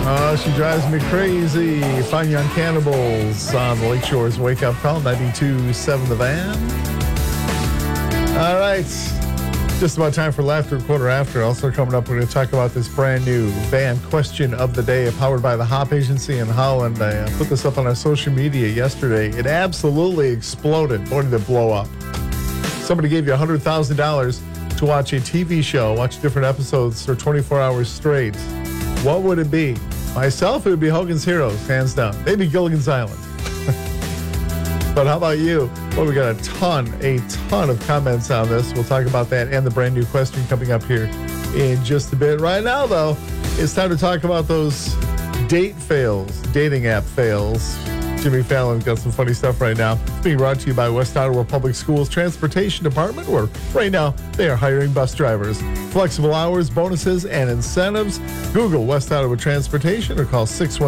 Oh, she drives me crazy. Fine Young Cannibals on the Lakeshore's Wake Up Call, 92.7 The Van. All right. Just about time for Laughter Quarter After. Also coming up, we're going to talk about this brand new van question of the day, powered by the Hop Agency in Holland. I put this up on our social media yesterday. It absolutely exploded. Boy, did it blow up. Somebody gave you $100,000 to watch a TV show, watch different episodes for 24 hours straight. What would it be? Myself, it would be Hogan's Heroes, hands down. Maybe Gilligan's Island. But how about you? Well, we got a ton of comments on this. We'll talk about that and the brand new question coming up here in just a bit. Right now, though, it's time to talk about those dating app fails. Jimmy Fallon's got some funny stuff right now. It's being brought to you by West Ottawa Public Schools Transportation Department, where right now they are hiring bus drivers. Flexible hours, bonuses, and incentives. Google West Ottawa Transportation or call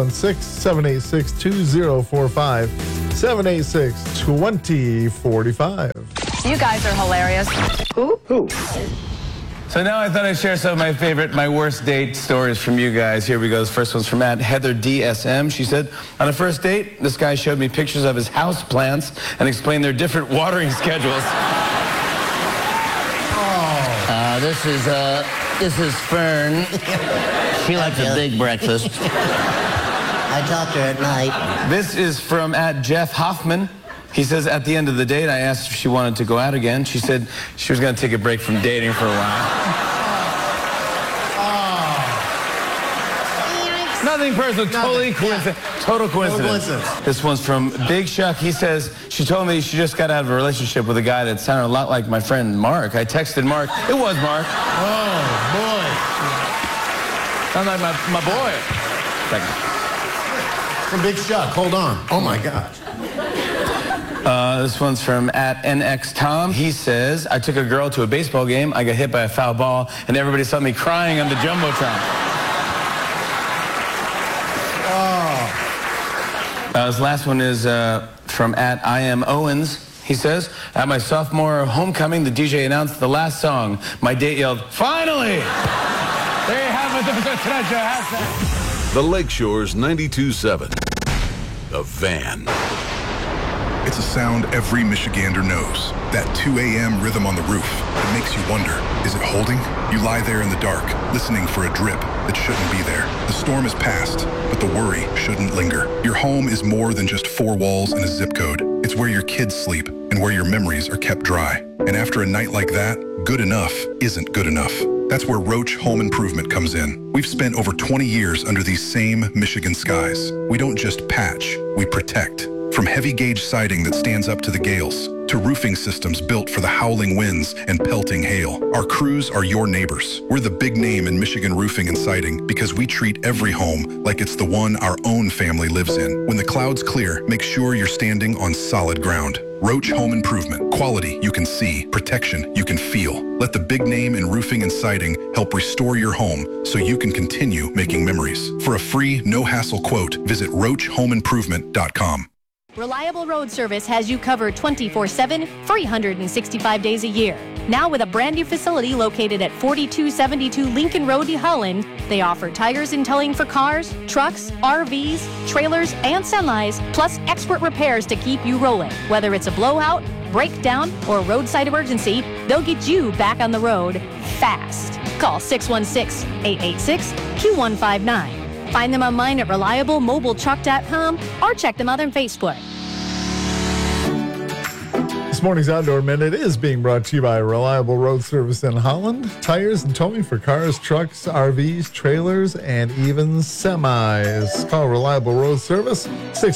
616-786-2045, 786-2045. You guys are hilarious. Who? So now I thought I'd share some of my worst date stories from you guys. Here we go. This first one's from Heather DSM. She said, on a first date, this guy showed me pictures of his house plants and explained their different watering schedules. This is Fern. She likes a big breakfast. I talk to her at night. This is from Jeff Hoffman. He says, at the end of the date, I asked if she wanted to go out again. She said she was going to take a break from dating for a while. Nothing personal, totally coincidence. Total coincidence. This one's from Big Shuck. He says, she told me she just got out of a relationship with a guy that sounded a lot like my friend Mark. I texted Mark. It was Mark. Oh, boy. Sounds like my boy. From Big Shuck. Hold on. Oh, my gosh. This one's from @NX Tom. He says, I took a girl to a baseball game. I got hit by a foul ball, and everybody saw me crying on the Jumbotron. This last one is from @IamOwens. He says, at my sophomore homecoming, the DJ announced the last song. My date yelled, finally! There you have it. The Lakeshore's 92.7. The Van. It's a sound every Michigander knows. That 2 a.m. rhythm on the roof. It makes you wonder, is it holding? You lie there in the dark, listening for a drip that shouldn't be there. The storm is past, but the worry shouldn't linger. Your home is more than just 4 walls and a zip code. It's where your kids sleep and where your memories are kept dry. And after a night like that, good enough isn't good enough. That's where Roach Home Improvement comes in. We've spent over 20 years under these same Michigan skies. We don't just patch, we protect. From heavy gauge siding that stands up to the gales, to roofing systems built for the howling winds and pelting hail. Our crews are your neighbors. We're the big name in Michigan roofing and siding because we treat every home like it's the one our own family lives in. When the clouds clear, make sure you're standing on solid ground. Roach Home Improvement. Quality you can see, protection you can feel. Let the big name in roofing and siding help restore your home so you can continue making memories. For a free, no-hassle quote, visit roachhomeimprovement.com. Reliable Road Service has you covered 24/7, 365 days a year. Now with a brand new facility located at 4272 Lincoln Road, Holland, they offer tires and towing for cars, trucks, RVs, trailers, and semis, plus expert repairs to keep you rolling. Whether it's a blowout, breakdown, or roadside emergency, they'll get you back on the road fast. Call 616-886-2159. Find them online at reliablemobiletruck.com or check them out on Facebook. This morning's Outdoor Minute is being brought to you by Reliable Road Service in Holland. Tires and towing for cars, trucks, RVs, trailers, and even semis. Call Reliable Road Service,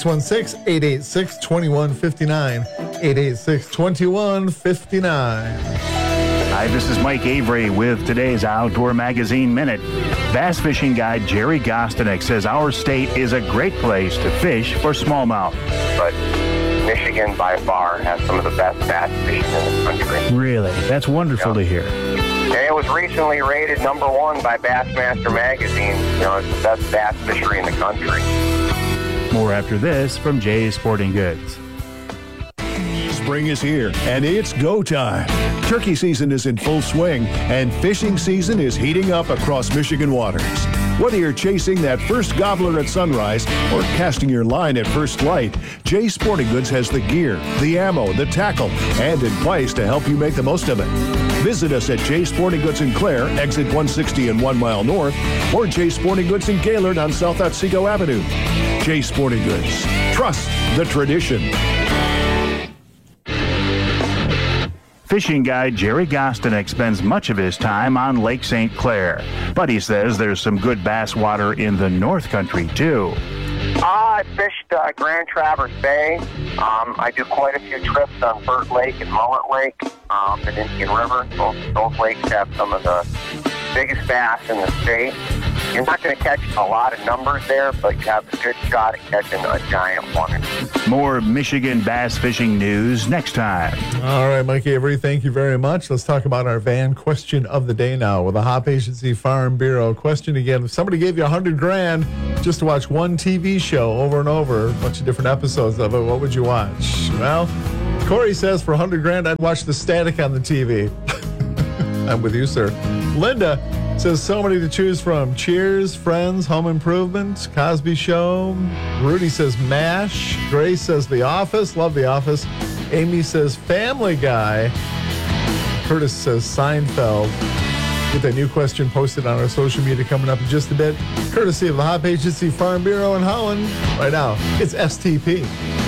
616-886-2159, 886-2159. Hi, this is Mike Avery with today's Outdoor Magazine Minute. Bass fishing guide Jerry Gostinek says our state is a great place to fish for smallmouth. But Michigan, by far, has some of the best bass fishing in the country. Really? That's wonderful to hear. And it was recently rated #1 by Bassmaster Magazine. You know, it's the best bass fishery in the country. More after this from Jay's Sporting Goods. Spring is here, and it's go time. Turkey season is in full swing, and fishing season is heating up across Michigan waters. Whether you're chasing that first gobbler at sunrise or casting your line at first light, Jay Sporting Goods has the gear, the ammo, the tackle, and advice to help you make the most of it. Visit us at Jay Sporting Goods in Clare, exit 160 and 1 mile north, or Jay Sporting Goods in Gaylord on South Otsego Avenue. Jay Sporting Goods. Trust the tradition. Fishing guide Jerry Gostinek spends much of his time on Lake St. Clair, but he says there's some good bass water in the North Country, too. I fished Grand Traverse Bay. I do quite a few trips on Burt Lake and Mullet Lake and Indian River. Those lakes have some of the biggest bass in the state. You're not going to catch a lot of numbers there, but you have a good shot at catching a giant one. More Michigan bass fishing news next time. All right, Mike Avery, thank you very much. Let's talk about our van question of the day now with the Hop Agency Farm Bureau. Question again, if somebody gave you $100,000 just to watch one TV show over and over, a bunch of different episodes of it, what would you watch? Well, Corey says for $100,000, I'd watch the static on the TV. I'm with you, sir. Linda says so many to choose from. Cheers, Friends, Home Improvement, Cosby Show. Rudy says MASH. Grace says The Office. Love The Office. Amy says Family Guy. Curtis says Seinfeld. Get that new question posted on our social media coming up in just a bit. Courtesy of the Hop Agency Farm Bureau in Holland. Right now, it's STP.